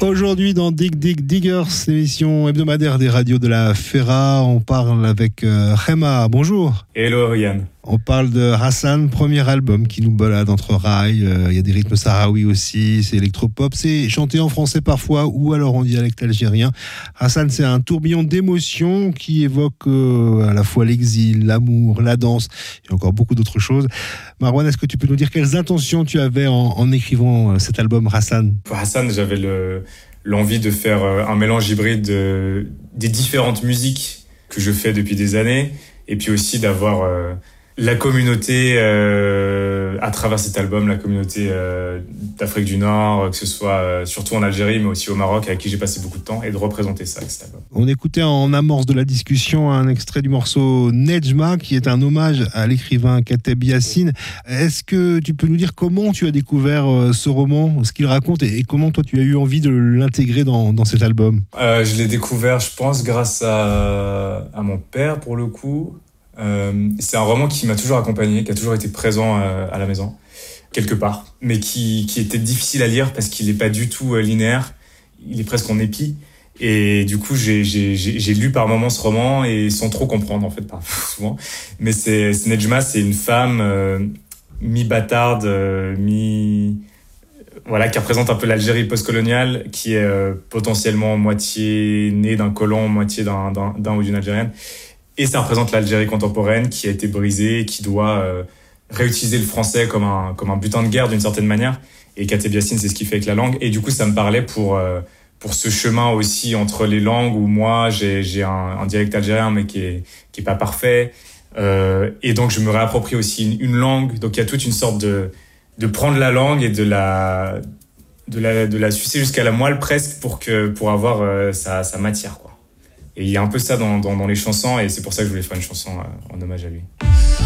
Aujourd'hui, dans Dig Dig Diggers, l'émission hebdomadaire des radios de la Ferra, on parle avec Rema. Bonjour. Hello Yann. On parle de Hassan, premier album qui nous balade entre rails. Il y a des rythmes sahraouis aussi, c'est électropop, c'est chanté en français parfois ou alors en dialecte algérien. Hassan, c'est un tourbillon d'émotions qui évoque à la fois l'exil, l'amour, la danse et encore beaucoup d'autres choses. Marwan, est-ce que tu peux nous dire quelles intentions tu avais en écrivant cet album Hassan ? Pour Hassan, j'avais l'envie de faire un mélange hybride des différentes musiques que je fais depuis des années et puis aussi d'avoir la communauté à travers cet album, la communauté d'Afrique du Nord, que ce soit surtout en Algérie mais aussi au Maroc avec qui j'ai passé beaucoup de temps et de représenter ça avec cet album. On écoutait en amorce de la discussion un extrait du morceau Nejma qui est un hommage à l'écrivain Kateb Yassine. Est-ce que tu peux nous dire comment tu as découvert ce roman, ce qu'il raconte et comment toi tu as eu envie de l'intégrer dans cet album ? Je l'ai découvert je pense grâce à mon père pour le coup. C'est un roman qui m'a toujours accompagné, qui a toujours été présent à la maison, quelque part, mais qui était difficile à lire parce qu'il n'est pas du tout linéaire, il est presque en épi, et du coup j'ai lu par moments ce roman et sans trop comprendre en fait, pas souvent, mais c'est Nejma, c'est une femme mi-bâtarde, voilà, qui représente un peu l'Algérie post-coloniale, qui est potentiellement moitié née d'un colon, moitié d'un ou d'une Algérienne. Et ça représente l'Algérie contemporaine qui a été brisée, qui doit réutiliser le français comme un butin de guerre d'une certaine manière. Et Kateb Yassine, c'est ce qu'il fait avec la langue. Et du coup, ça me parlait pour ce chemin aussi entre les langues où moi, j'ai un dialecte algérien, mais qui est pas parfait. Et donc, je me réapproprie aussi une langue. Donc, il y a toute une sorte de prendre la langue et de la sucer jusqu'à la moelle presque pour avoir sa matière, quoi. Et il y a un peu ça dans les chansons et c'est pour ça que je voulais faire une chanson en hommage à lui.